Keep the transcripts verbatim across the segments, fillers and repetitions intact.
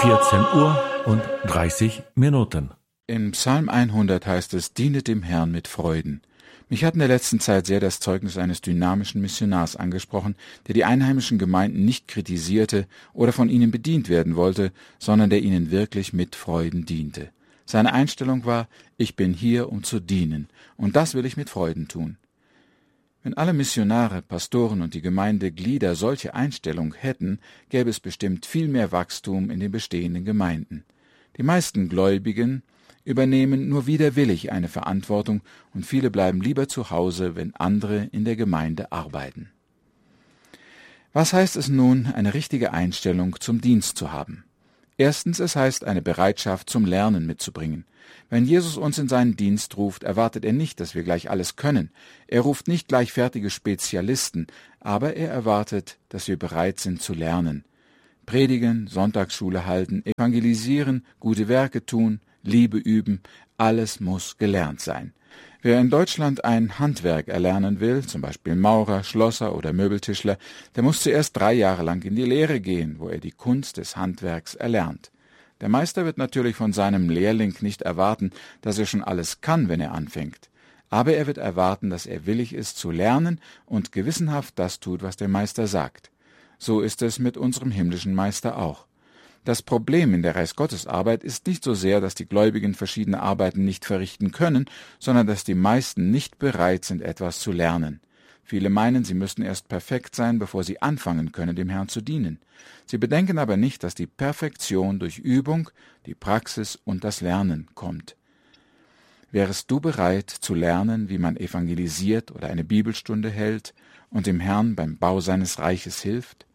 vierzehn Uhr und dreißig Minuten. Im Psalm hundert heißt es: Dienet dem Herrn mit Freuden. Mich hat in der letzten Zeit sehr das Zeugnis eines dynamischen Missionars angesprochen, der die einheimischen Gemeinden nicht kritisierte oder von ihnen bedient werden wollte, sondern der ihnen wirklich mit Freuden diente. Seine Einstellung war: Ich bin hier, um zu dienen, und das will ich mit Freuden tun. Wenn alle Missionare, Pastoren und die Gemeindeglieder solche Einstellung hätten, gäbe es bestimmt viel mehr Wachstum in den bestehenden Gemeinden. Die meisten Gläubigen übernehmen nur widerwillig eine Verantwortung und viele bleiben lieber zu Hause, wenn andere in der Gemeinde arbeiten. Was heißt es nun, eine richtige Einstellung zum Dienst zu haben? Erstens, es heißt, eine Bereitschaft zum Lernen mitzubringen. Wenn Jesus uns in seinen Dienst ruft, erwartet er nicht, dass wir gleich alles können. Er ruft nicht gleich fertige Spezialisten, aber er erwartet, dass wir bereit sind zu lernen. Predigen, Sonntagsschule halten, evangelisieren, gute Werke tun, Liebe üben, alles muss gelernt sein. Wer in Deutschland ein Handwerk erlernen will, zum Beispiel Maurer, Schlosser oder Möbeltischler, der muss zuerst drei Jahre lang in die Lehre gehen, wo er die Kunst des Handwerks erlernt. Der Meister wird natürlich von seinem Lehrling nicht erwarten, dass er schon alles kann, wenn er anfängt. Aber er wird erwarten, dass er willig ist zu lernen und gewissenhaft das tut, was der Meister sagt. So ist es mit unserem himmlischen Meister auch. Das Problem in der Reichsgottesarbeit ist nicht so sehr, dass die Gläubigen verschiedene Arbeiten nicht verrichten können, sondern dass die meisten nicht bereit sind, etwas zu lernen. Viele meinen, sie müssten erst perfekt sein, bevor sie anfangen können, dem Herrn zu dienen. Sie bedenken aber nicht, dass die Perfektion durch Übung, die Praxis und das Lernen kommt. Wärest du bereit zu lernen, wie man evangelisiert oder eine Bibelstunde hält und dem Herrn beim Bau seines Reiches hilft?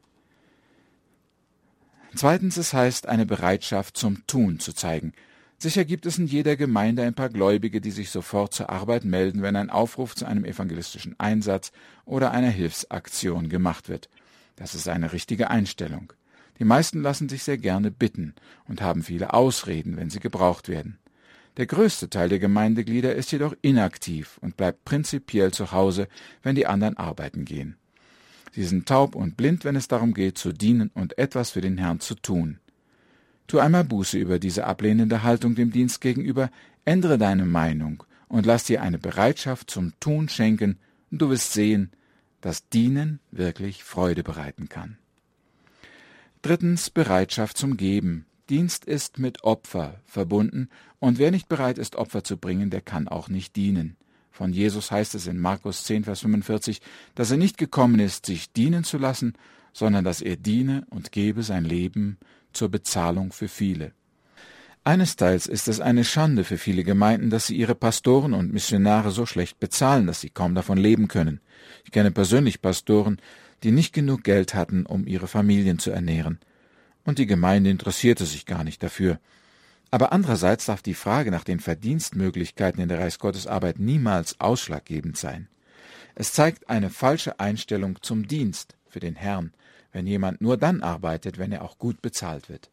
Zweitens, es heißt, eine Bereitschaft zum Tun zu zeigen. Sicher gibt es in jeder Gemeinde ein paar Gläubige, die sich sofort zur Arbeit melden, wenn ein Aufruf zu einem evangelistischen Einsatz oder einer Hilfsaktion gemacht wird. Das ist eine richtige Einstellung. Die meisten lassen sich sehr gerne bitten und haben viele Ausreden, wenn sie gebraucht werden. Der größte Teil der Gemeindeglieder ist jedoch inaktiv und bleibt prinzipiell zu Hause, wenn die anderen arbeiten gehen. Sie sind taub und blind, wenn es darum geht, zu dienen und etwas für den Herrn zu tun. Tu einmal Buße über diese ablehnende Haltung dem Dienst gegenüber, ändere deine Meinung und lass dir eine Bereitschaft zum Tun schenken, und du wirst sehen, dass Dienen wirklich Freude bereiten kann. Drittens, Bereitschaft zum Geben. Dienst ist mit Opfer verbunden, und wer nicht bereit ist, Opfer zu bringen, der kann auch nicht dienen. Von Jesus heißt es in Markus zehn, Vers fünfundvierzig, dass er nicht gekommen ist, sich dienen zu lassen, sondern dass er diene und gebe sein Leben zur Bezahlung für viele. Einesteils ist es eine Schande für viele Gemeinden, dass sie ihre Pastoren und Missionare so schlecht bezahlen, dass sie kaum davon leben können. Ich kenne persönlich Pastoren, die nicht genug Geld hatten, um ihre Familien zu ernähren. Und die Gemeinde interessierte sich gar nicht dafür. Aber andererseits darf die Frage nach den Verdienstmöglichkeiten in der Reichsgottesarbeit niemals ausschlaggebend sein. Es zeigt eine falsche Einstellung zum Dienst für den Herrn, wenn jemand nur dann arbeitet, wenn er auch gut bezahlt wird.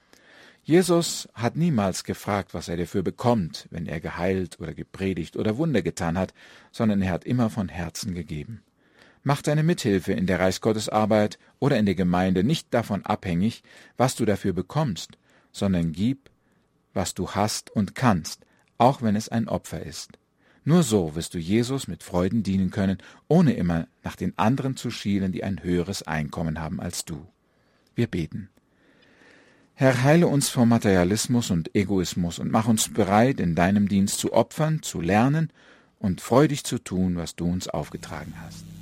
Jesus hat niemals gefragt, was er dafür bekommt, wenn er geheilt oder gepredigt oder Wunder getan hat, sondern er hat immer von Herzen gegeben. Mach deine Mithilfe in der Reichsgottesarbeit oder in der Gemeinde nicht davon abhängig, was du dafür bekommst, sondern gib, was du hast und kannst, auch wenn es ein Opfer ist. Nur so wirst du Jesus mit Freuden dienen können, ohne immer nach den anderen zu schielen, die ein höheres Einkommen haben als du. Wir beten. Herr, heile uns vor Materialismus und Egoismus und mach uns bereit, in deinem Dienst zu opfern, zu lernen und freudig zu tun, was du uns aufgetragen hast.